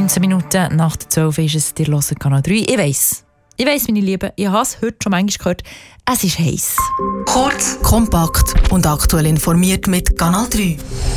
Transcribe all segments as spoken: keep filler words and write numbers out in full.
neunzehn Minuten nach der zwölf ist es, ihr hört Kanal drei. Ich weiss, ich weiss, meine Lieben, ich habe es heute schon manchmal gehört, es ist heiß. Kurz, kompakt und aktuell informiert mit Kanal drei.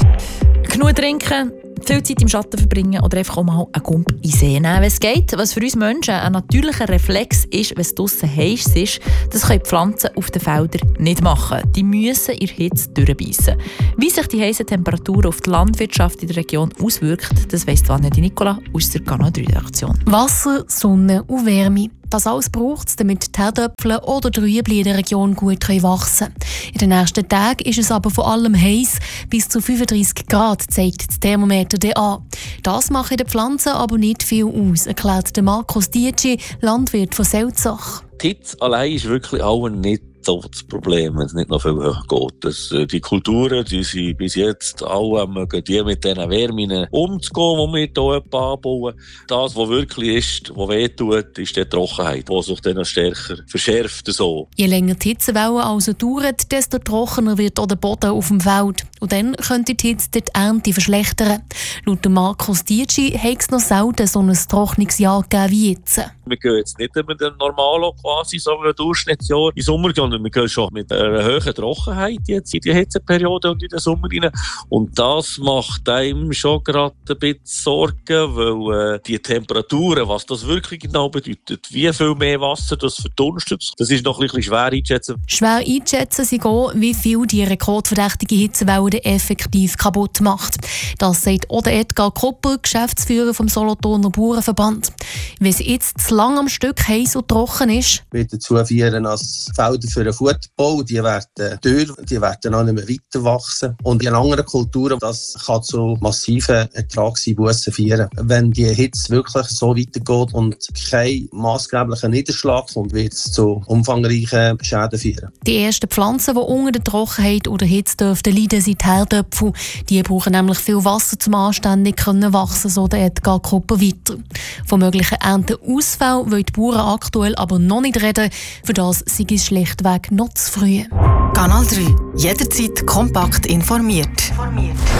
Genug trinken, viel Zeit im Schatten verbringen oder einfach auch mal einen Gump in den See nehmen, wenn es geht. Was für uns Menschen ein natürlicher Reflex ist, wenn es draussen heiß ist, das können die Pflanzen auf den Feldern nicht machen. Die müssen in der Hitze durchbeissen. Wie sich die heißen Temperaturen auf die Landwirtschaft in der Region auswirkt, das weiss Vanja Di Nicola aus der Kanal drei Redaktion. Wasser, Sonne und Wärme. Das alles braucht es, damit die Herdöpfel oder die Rüebli in der Region gut wachsen können. In den nächsten Tagen ist es aber vor allem heiß, bis zu fünfunddreissig Grad, zeigt das Thermometer an. Das macht den Pflanzen aber nicht viel aus, erklärt Markus Dietschi, Landwirt von Selzach. Die Hitze allein ist wirklich auch nicht so das Problem, wenn es nicht noch viel höher geht. Das, äh, die Kulturen, die sind bis jetzt alle mögen die mit diesen Wärmen umzugehen, die wir hier anbauen. Das, was wirklich ist, was wehtut, ist die Trockenheit, die sich dann stärker verschärft. So. Je länger die Hitzewelle also dauert, desto trockener wird auch der Boden auf dem Feld. Und dann könnte die Hitze die Ernte verschlechtern. Laut Markus Dietschi hat es noch selten so ein Trocknungsjahr gegeben wie jetzt. Wir gehen jetzt nicht mit dem Normalo, quasi so einem Durchschnittsjahr in den Sommer, sondern wir gehen schon mit einer hohen Trockenheit jetzt in die Hitzeperiode und in den Sommer rein. Und das macht einem schon gerade ein bisschen Sorgen, weil äh, die Temperaturen, was das wirklich genau bedeutet, wie viel mehr Wasser das verdunstet, das ist noch ein bisschen schwer einzuschätzen. Schwer einzuschätzen ist auch, wie viel die rekordverdächtige Hitzewelle effektiv kaputt macht. Das sagt auch Edgar Kopper, Geschäftsführer vom Solothurner Bauernverband. Wenn es jetzt zu lang am Stück heiß und trocken ist, wird dazu führen, dass Felder für den Futterbau, die werden dürr, die werden auch nicht mehr weiter wachsen. Und in anderen Kulturen, das kann zu massiven Ertragseinbussen führen. Wenn die Hitze wirklich so weitergeht und kein maßgeblicher Niederschlag kommt, wird es zu umfangreichen Schäden führen. Die ersten Pflanzen, die unter der Trockenheit oder Hitze dürften leiden, sind die Herdöpfel. Die brauchen nämlich viel Wasser, um anständig zu wachsen, so der Edgar Kopper weiter. Von möglichen Ernteausfällen wollen die Bauern aktuell aber noch nicht reden. Für das sei es schlichtweg noch zu früh. Kanal drei. Jederzeit kompakt informiert.